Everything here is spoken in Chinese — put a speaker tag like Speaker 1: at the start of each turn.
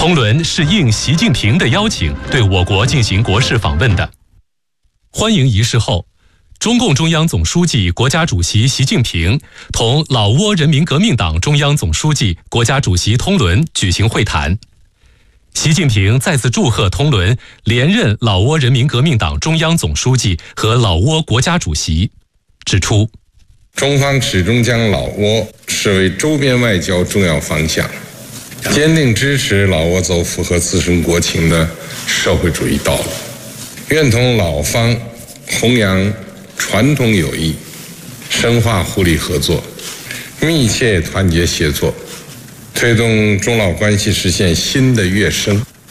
Speaker 1: 通伦是应习近平的邀请，对我国进行国事访问的。欢迎仪式后，中共中央总书记、国家主席习近平同老挝人民革命党中央总书记、国家主席通伦举行会谈。习近平再次祝贺通伦连任老挝人民革命党中央总书记和老挝国家主席，指出，
Speaker 2: 中方始终将老挝视为周边外交重要方向，坚定支持老挝走符合自身国情的社会主义道路，愿同老方弘扬传统友谊，深化互利合作，密切团结协作，推动中老关系实现新的跃升。